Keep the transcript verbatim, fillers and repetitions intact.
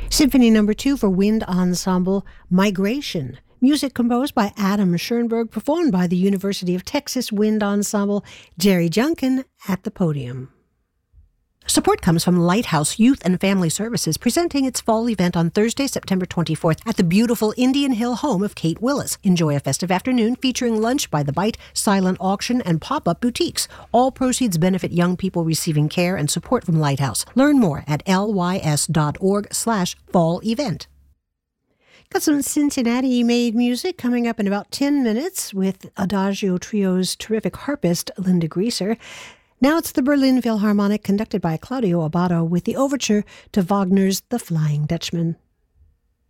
Symphony Number Two for Wind Ensemble, Migration. Music composed by Adam Schoenberg, performed by the University of Texas Wind Ensemble. Jerry Junkin at the podium. Support comes from Lighthouse Youth and Family Services, presenting its fall event on Thursday, September twenty-fourth at the beautiful Indian Hill home of Kate Willis. Enjoy a festive afternoon featuring lunch by the Bite, silent auction, and pop-up boutiques. All proceeds benefit young people receiving care and support from Lighthouse. Learn more at lys.org slash fall event. Got some Cincinnati-made music coming up in about ten minutes with Adagio Trio's terrific harpist, Linda Grieser. Now it's the Berlin Philharmonic, conducted by Claudio Abbado, with the overture to Wagner's The Flying Dutchman.